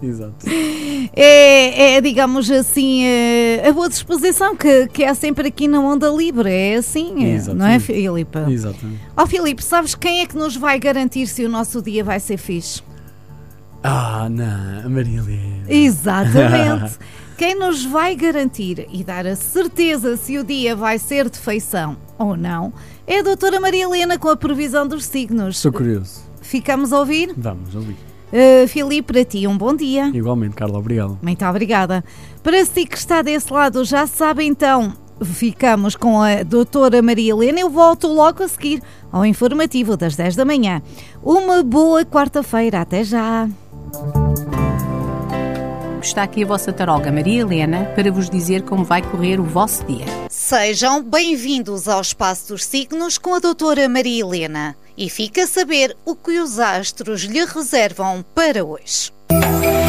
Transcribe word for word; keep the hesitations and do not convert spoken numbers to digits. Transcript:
Exato. É, é, digamos assim, é, a boa disposição que, que há sempre aqui na Onda Livre. É assim, Exatamente. Não é, Filipe? Exatamente. Ó, Filipe, sabes quem é que nos vai garantir se o nosso dia vai ser fixe? Ah, não, a Maria Helena. Exatamente. Quem nos vai garantir e dar a certeza se o dia vai ser de feição ou não é a doutora Maria Helena com a previsão dos signos. Estou curioso. Ficamos a ouvir? Vamos ouvir. Uh, Filipe, para ti um bom dia. Igualmente, Carla, obrigado. Muito obrigada. Para si que está desse lado, já sabe então, ficamos com a doutora Maria Helena. Eu volto logo a seguir ao informativo das dez da manhã. Uma boa quarta-feira. Até já. Está aqui a vossa taróloga Maria Helena para vos dizer como vai correr o vosso dia. Sejam bem-vindos ao Espaço dos Signos com a doutora Maria Helena. E fica a saber o que os astros lhe reservam para hoje.